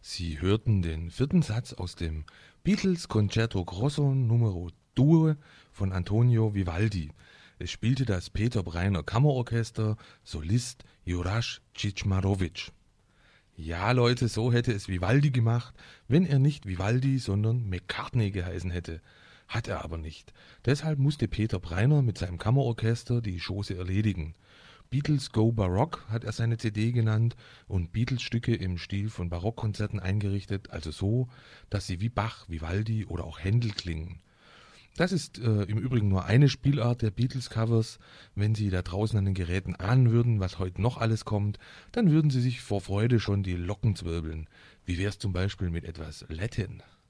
Sie hörten den vierten Satz aus dem Beatles Concerto Grosso Numero 2 von Antonio Vivaldi. Es spielte das Peter Breiner Kammerorchester, Solist Jurasch Cicmarovic. Ja, Leute, so hätte es Vivaldi gemacht, wenn er nicht Vivaldi, sondern McCartney geheißen hätte. Hat er aber nicht. Deshalb musste Peter Breiner mit seinem Kammerorchester die Chose erledigen. Beatles Go Baroque hat er seine CD genannt und Beatles-Stücke im Stil von Barockkonzerten eingerichtet, also so, dass sie wie Bach, Vivaldi oder auch Händel klingen. Das ist im Übrigen nur eine Spielart der Beatles-Covers. Wenn Sie da draußen an den Geräten ahnen würden, was heute noch alles kommt, dann würden Sie sich vor Freude schon die Locken zwirbeln. Wie wär's zum Beispiel mit etwas Latin?